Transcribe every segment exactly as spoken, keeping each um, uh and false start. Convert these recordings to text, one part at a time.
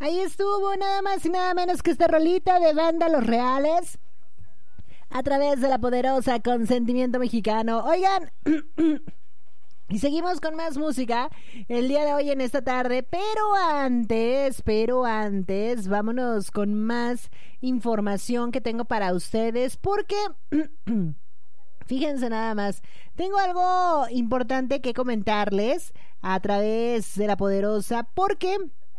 Ahí estuvo nada más y nada menos que esta rolita de Banda Los Reales a través de la poderosa Consentimiento Mexicano. Oigan, y seguimos con más música el día de hoy en esta tarde, pero antes, pero antes, vámonos con más información que tengo para ustedes, porque fíjense nada más, tengo algo importante que comentarles a través de la poderosa, porque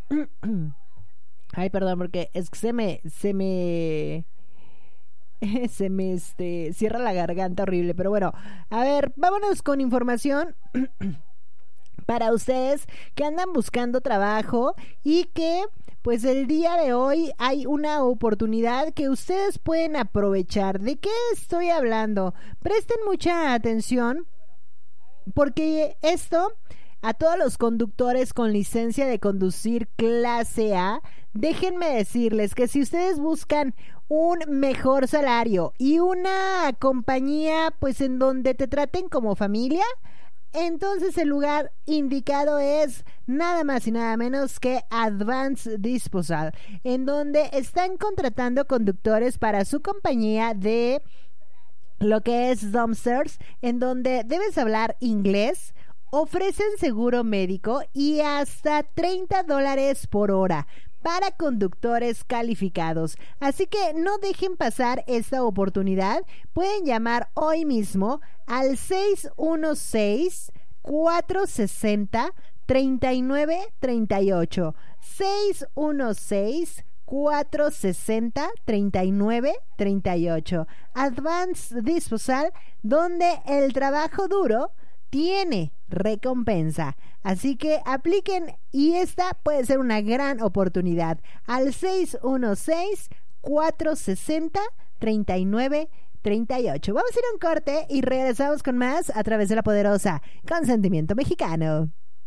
ay, perdón, porque es que se me, se me... se me este, cierra la garganta horrible, pero bueno, a ver, vámonos con información para ustedes que andan buscando trabajo y que pues el día de hoy hay una oportunidad que ustedes pueden aprovechar. ¿De qué estoy hablando? Presten mucha atención porque esto a todos los conductores con licencia de conducir clase A, déjenme decirles que si ustedes buscan un mejor salario y una compañía pues en donde te traten como familia, entonces el lugar indicado es nada más y nada menos que Advanced Disposal, en donde están contratando conductores para su compañía de lo que es dumpsters, en donde debes hablar inglés. Ofrecen seguro médico y hasta treinta dólares por hora para conductores calificados. Así que no dejen pasar esta oportunidad. Pueden llamar hoy mismo al seis uno seis, cuatro seis cero, tres nueve tres ocho. seis uno seis, cuatro seis cero, tres nueve tres ocho. Advanced Disposal, donde el trabajo duro tiene recompensa. Así que apliquen y esta puede ser una gran oportunidad al seis uno seis, cuatro seis cero, tres nueve tres ocho. Vamos a ir a un corte y regresamos con más a través de la poderosa Consentimiento Mexicano.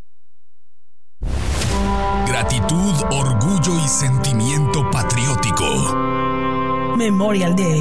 Gratitud, orgullo y sentimiento patriótico. Memorial Day.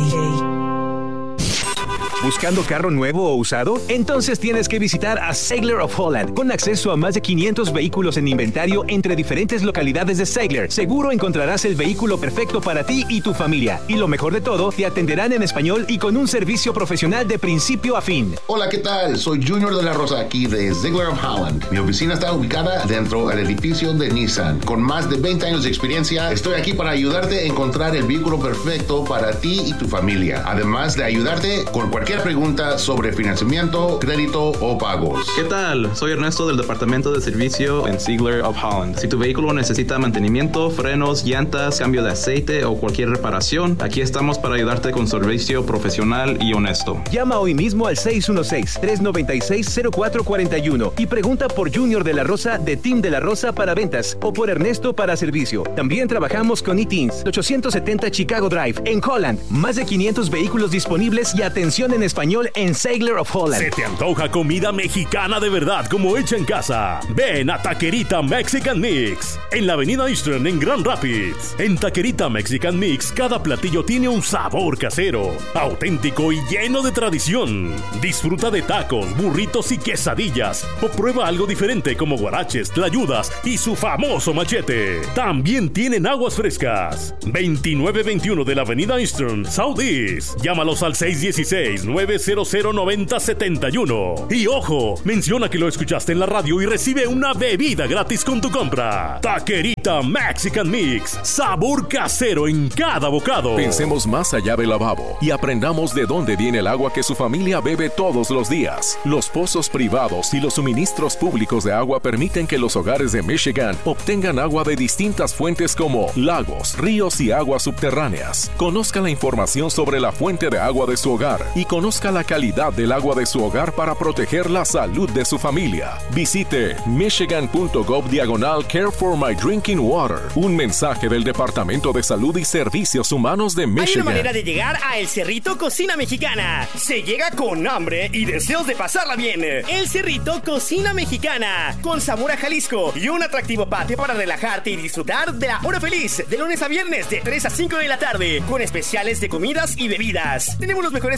¿Buscando carro nuevo o usado? Entonces tienes que visitar a Seigler of Holland, con acceso a más de quinientos vehículos en inventario entre diferentes localidades de Seigler. Seguro encontrarás el vehículo perfecto para ti y tu familia. Y lo mejor de todo, te atenderán en español y con un servicio profesional de principio a fin. Hola, ¿qué tal? Soy Junior de la Rosa, aquí de Seigler of Holland. Mi oficina está ubicada dentro del edificio de Nissan. Con más de veinte años de experiencia, estoy aquí para ayudarte a encontrar el vehículo perfecto para ti y tu familia. Además de ayudarte con cualquier pregunta sobre financiamiento, crédito o pagos. ¿Qué tal? Soy Ernesto del Departamento de Servicio en Seigler of Holland. Si tu vehículo necesita mantenimiento, frenos, llantas, cambio de aceite o cualquier reparación, aquí estamos para ayudarte con servicio profesional y honesto. Llama hoy mismo al seis uno seis, tres nueve seis, cero cuatro cuatro uno y pregunta por Junior de la Rosa de Team de la Rosa para ventas o por Ernesto para servicio. También trabajamos con eTeens, ochocientos setenta Chicago Drive en Holland. Más de quinientos vehículos disponibles y atención en español en Seigler of Holland. ¿Se te antoja comida mexicana de verdad como hecha en casa? Ven a Taquerita Mexican Mix en la avenida Eastern en Grand Rapids. En Taquerita Mexican Mix cada platillo tiene un sabor casero, auténtico y lleno de tradición. Disfruta de tacos, burritos y quesadillas o prueba algo diferente como guaraches, tlayudas y su famoso machete. También tienen aguas frescas. veintinueve veintiuno de la avenida Eastern Southeast. Llámalos al seis uno seis, nueve cero cero, nueve cero siete uno. Y ojo, menciona que lo escuchaste en la radio y recibe una bebida gratis con tu compra. Taquerita Mexican Mix, sabor casero en cada bocado. Pensemos más allá del lavabo y aprendamos de dónde viene el agua que su familia bebe todos los días. Los pozos privados y los suministros públicos de agua permiten que los hogares de Michigan obtengan agua de distintas fuentes como lagos, ríos y aguas subterráneas. Conozca la información sobre la fuente de agua de su hogar y conozca la calidad del agua de su hogar para proteger la salud de su familia. Visite michigan.gov diagonal Care for My Drinking Water. Un mensaje del Departamento de Salud y Servicios Humanos de Michigan. Hay una manera de llegar a El Cerrito Cocina Mexicana. Se llega con hambre y deseos de pasarla bien. El Cerrito Cocina Mexicana, con sabor a Jalisco y un atractivo patio para relajarte y disfrutar de la hora feliz, de lunes a viernes de tres a cinco de la tarde, con especiales de comidas y bebidas. Tenemos los mejores cortes de carne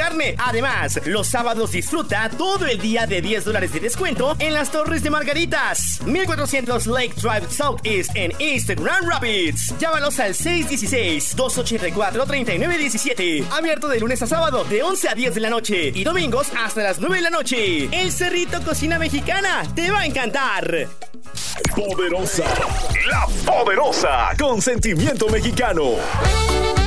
carne. Además, los sábados disfruta todo el día de diez dólares de descuento en las Torres de Margaritas. mil cuatrocientos Lake Drive Southeast en East Grand Rapids. Llámalos al seis uno seis, dos ocho cuatro, tres nueve uno siete. Abierto de lunes a sábado de once a diez de la noche y domingos hasta las nueve de la noche. El Cerrito Cocina Mexicana te va a encantar. Poderosa, la poderosa, con sentimiento mexicano.